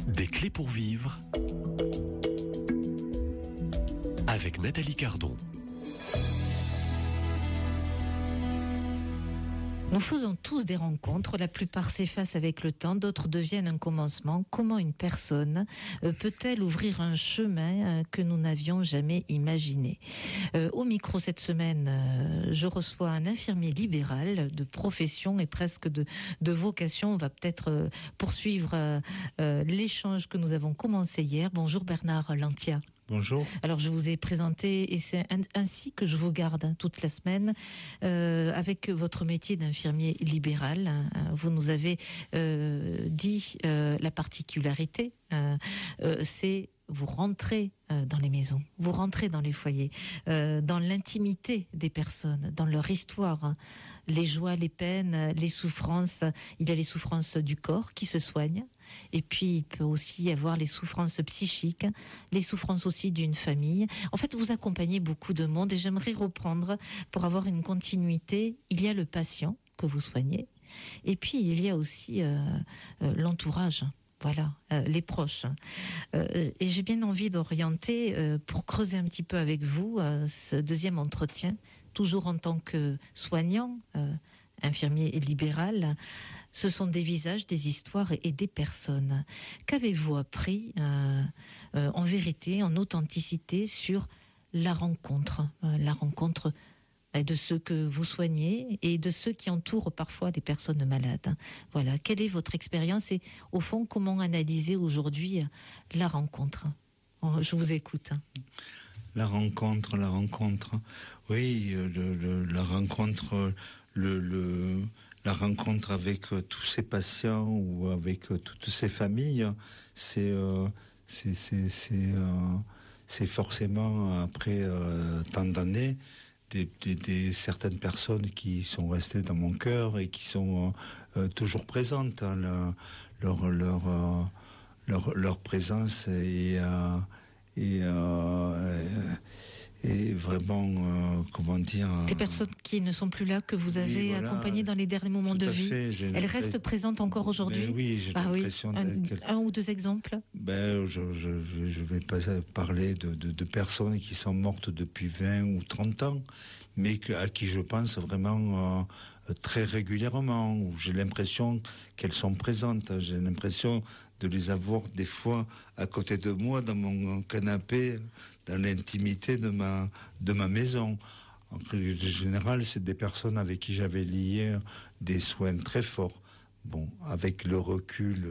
Des clés pour vivre avec Nathalie Cardon. Nous faisons tous des rencontres, la plupart s'effacent avec le temps, d'autres deviennent un commencement. Comment une personne peut-elle ouvrir un chemin que nous n'avions jamais imaginé ? Au micro cette semaine, je reçois un infirmier libéral de profession et presque de vocation. On va peut-être poursuivre l'échange que nous avons commencé hier. Bonjour Bernard Lantia. Bonjour. Alors je vous ai présenté et c'est ainsi que je vous garde toute la semaine avec votre métier d'infirmier libéral. Vous nous avez dit la particularité, c'est vous rentrez dans les maisons, vous rentrez dans les foyers, dans l'intimité des personnes, dans leur histoire, les joies, les peines, les souffrances. Il y a les souffrances du corps qui se soignent, et puis il peut aussi y avoir les souffrances psychiques, les souffrances aussi d'une famille. En fait, vous accompagnez beaucoup de monde, et j'aimerais reprendre pour avoir une continuité. Il y a le patient que vous soignez, et puis il y a aussi l'entourage. Voilà, les proches. Et j'ai bien envie d'orienter, pour creuser un petit peu avec vous, ce deuxième entretien, toujours en tant que soignant, infirmier et libéral. Ce sont des visages, des histoires et des personnes. Qu'avez-vous appris, en vérité, en authenticité, sur la rencontre de ceux que vous soignez et de ceux qui entourent parfois les personnes malades. Voilà, quelle est votre expérience et au fond, comment analyser aujourd'hui la rencontre ? Je vous écoute. La rencontre. Oui, la rencontre avec tous ces patients ou avec toutes ces familles, c'est forcément après tant d'années. Des certaines personnes qui sont restées dans mon cœur et qui sont toujours présentes. Hein, leur présence est vraiment, comment dire... Des personnes qui ne sont plus là, que vous avez accompagnées dans les derniers moments de vie, elles restent présentes encore aujourd'hui ? Oui, j'ai l'impression... Un ou deux exemples ? Je vais pas parler de personnes qui sont mortes depuis 20 ou 30 ans, mais à qui je pense vraiment très régulièrement, où j'ai l'impression qu'elles sont présentes. J'ai l'impression de les avoir des fois à côté de moi, dans mon canapé, dans l'intimité de ma maison. En général, c'est des personnes avec qui j'avais lié des soins très forts. Bon, avec le recul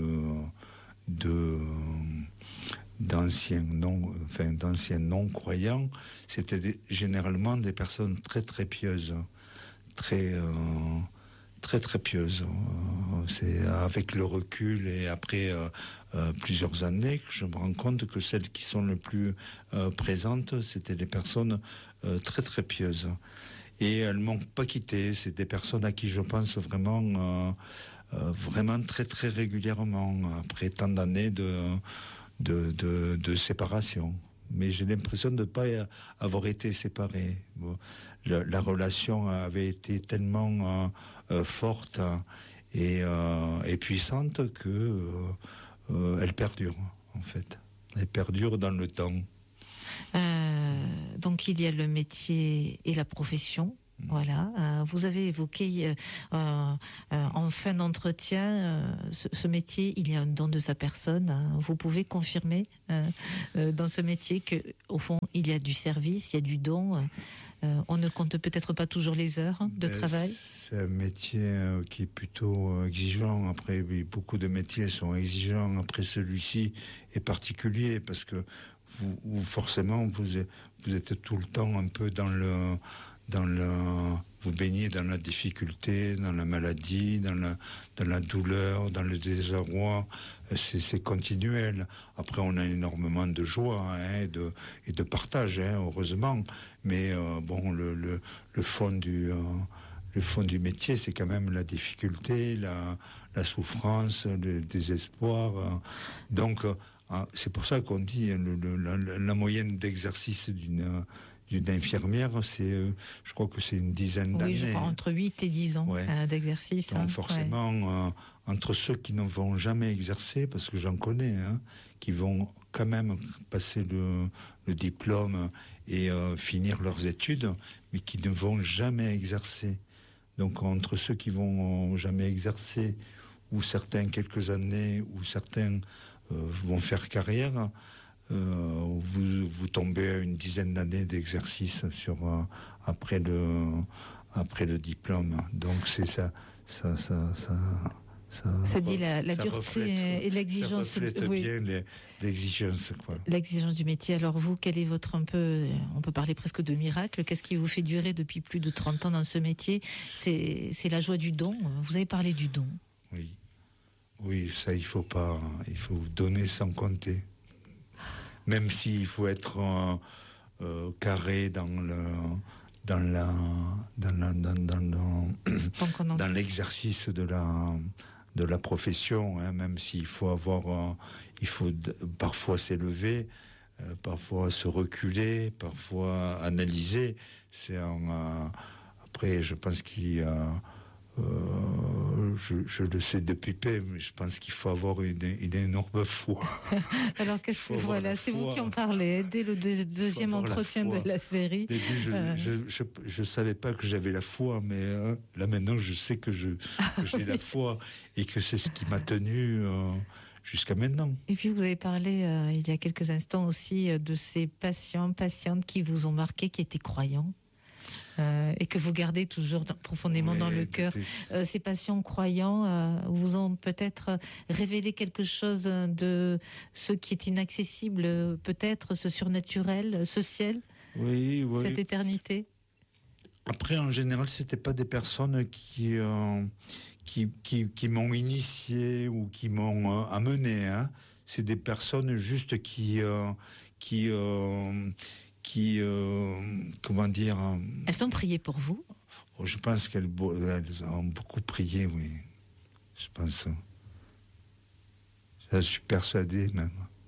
d'anciens non-croyants, c'était généralement des personnes très très pieuses, très pieuses. C'est avec le recul et après plusieurs années que je me rends compte que celles qui sont les plus présentes, c'était des personnes très très pieuses. Et elles m'ont pas quitté. C'est des personnes à qui je pense vraiment très très régulièrement après tant d'années de séparation. Mais j'ai l'impression de ne pas avoir été séparé. Bon, la relation avait été tellement forte et puissante que elle perdure, en fait. Elle perdure dans le temps. Donc il y a le métier et la profession. Voilà, vous avez évoqué en fin d'entretien ce métier, il y a un don de sa personne. Vous pouvez confirmer dans ce métier que, au fond, il y a du service, il y a du don. On ne compte peut-être pas toujours les heures de travail. C'est un métier qui est plutôt exigeant. Après, oui, beaucoup de métiers sont exigeants. Après, celui-ci est particulier parce que forcément, vous êtes tout le temps un peu vous baignez dans la difficulté, dans la maladie, dans la douleur, dans le désarroi. C'est continuel. Après, on a énormément de joie et de partage, heureusement. Mais le fond du métier, c'est quand même la difficulté, la souffrance, le désespoir. Donc, c'est pour ça qu'on dit la moyenne d'exercice d'une infirmière, je crois que c'est une dizaine d'années. Oui, je crois entre 8 et 10 ans d'exercice. Donc forcément, entre ceux qui ne vont jamais exercer, parce que j'en connais, qui vont quand même passer le diplôme et finir leurs études, mais qui ne vont jamais exercer. Donc entre ceux qui vont jamais exercer, ou certains quelques années, ou certains vont faire carrière, vous tombez à une dizaine d'années d'exercice après le diplôme. Donc c'est ça dit la dureté reflète, et l'exigence. Ça reflète bien l'exigence, quoi. L'exigence du métier. Alors vous, quel est votre on peut parler presque de miracle, qu'est-ce qui vous fait durer depuis plus de 30 ans dans ce métier? C'est la joie du don. Vous avez parlé du don. Oui, ça il faut donner sans compter. Même s'il faut être carré dans l'exercice de la profession, même s'il faut parfois s'élever, parfois se reculer, parfois analyser. Après, je pense je le sais depuis peu, mais je pense qu'il faut avoir une énorme foi. Alors c'est vous qui en parlez dès le deuxième entretien de la série. Au début, je savais pas que j'avais la foi, mais là maintenant je sais que j'ai la foi et que c'est ce qui m'a tenu jusqu'à maintenant. Et puis vous avez parlé il y a quelques instants aussi de ces patientes qui vous ont marqué, qui étaient croyants. Et que vous gardez toujours profondément dans le cœur. Ces patients croyants vous ont peut-être révélé quelque chose de ce qui est inaccessible, peut-être ce surnaturel, ce ciel, cette éternité. Après, en général, c'était pas des personnes qui m'ont initié ou qui m'ont amené. C'est des personnes juste qui comment dire... Elles ont prié pour vous? Je pense qu'elles ont beaucoup prié, oui. Je pense. Je suis persuadé, même.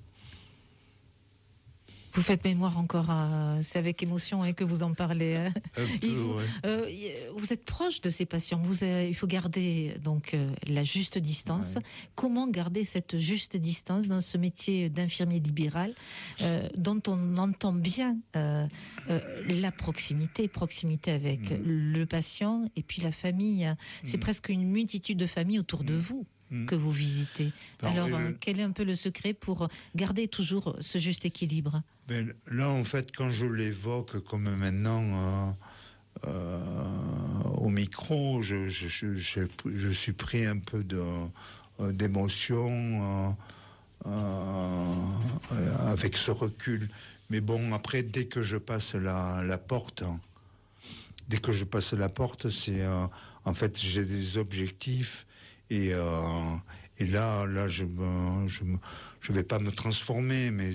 Vous faites mémoire encore, c'est avec émotion que vous en parlez. Un peu, vous êtes proche de ces patients. Il faut garder donc la juste distance. Ouais. Comment garder cette juste distance dans ce métier d'infirmier libéral, dont on entend bien la proximité avec le patient et puis la famille. C'est presque une multitude de familles autour de vous que vous visitez. Alors, quel est un peu le secret pour garder toujours ce juste équilibre? Là, en fait, quand je l'évoque comme maintenant au micro, je suis pris un peu d'émotion avec ce recul. Mais bon, après, dès que je passe la porte, c'est en fait, j'ai des objectifs. Et là, je vais pas me transformer, mais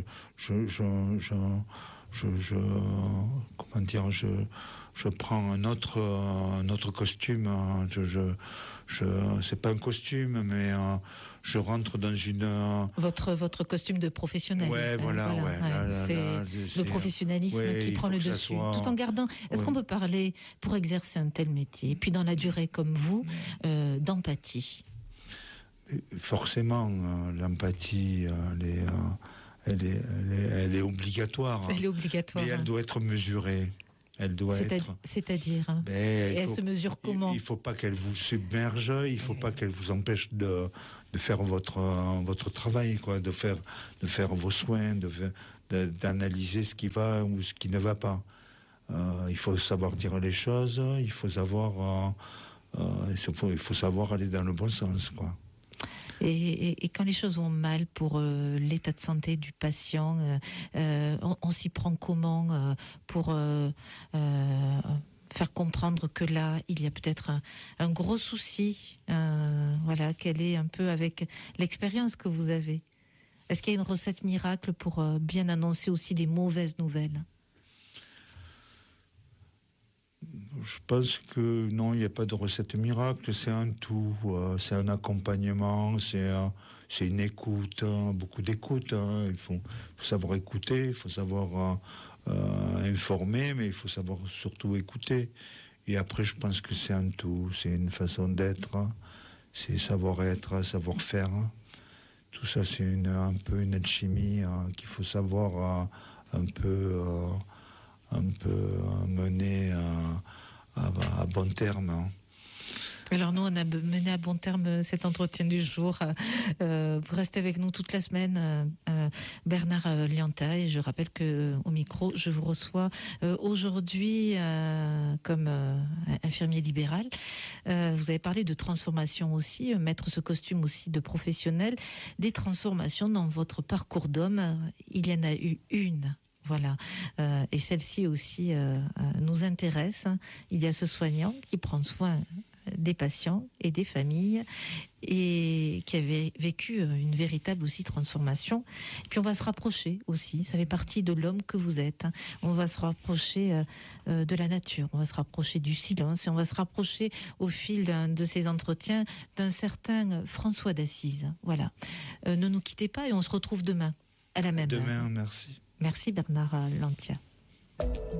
comment dire, je prends un autre costume. C'est pas un costume, mais je rentre dans une... Votre costume de professionnel. C'est le professionnalisme qui prend le dessus, tout en gardant... Est-ce qu'on peut parler, pour exercer un tel métier, puis dans la durée comme vous, d'empathie? Forcément, l'empathie, elle est obligatoire. Elle est obligatoire. Mais elle doit être mesurée. Elle doit être... C'est-à-dire et elle se mesure comment? Il ne faut pas qu'elle vous submerge, il ne faut pas qu'elle vous empêche de faire votre travail, quoi, de faire vos soins, d'analyser ce qui va ou ce qui ne va pas. Il faut savoir dire les choses, il faut savoir aller dans le bon sens, quoi. Et quand les choses vont mal pour l'état de santé du patient, on s'y prend comment pour faire comprendre que là, il y a peut-être un gros souci, quelle est un peu avec l'expérience que vous avez? Est-ce qu'il y a une recette miracle pour bien annoncer aussi les mauvaises nouvelles? Je pense que non, il n'y a pas de recette miracle, c'est un tout, c'est un accompagnement, c'est une écoute, beaucoup d'écoute. Il faut savoir écouter, il faut savoir informer, mais il faut savoir surtout écouter. Et après, je pense que c'est un tout, c'est une façon d'être, c'est savoir-être, savoir-faire. Tout ça, c'est un peu une alchimie qu'il faut savoir un peu mener à bon terme. Alors nous, on a mené à bon terme cet entretien du jour. Vous restez avec nous toute la semaine, Bernard Lianta, et je rappelle que au micro, je vous reçois aujourd'hui comme infirmier libéral. Vous avez parlé de transformation aussi, mettre ce costume aussi de professionnel, des transformations dans votre parcours d'homme. Il y en a eu une. Voilà, et celle-ci aussi nous intéresse. Il y a ce soignant qui prend soin des patients et des familles et qui avait vécu une véritable aussi transformation. Et puis on va se rapprocher aussi, ça fait partie de l'homme que vous êtes. On va se rapprocher de la nature, on va se rapprocher du silence et on va se rapprocher au fil de ces entretiens d'un certain François d'Assise. Voilà, ne nous quittez pas et on se retrouve demain à la même heure. Demain, merci. Merci Bernard Lantia.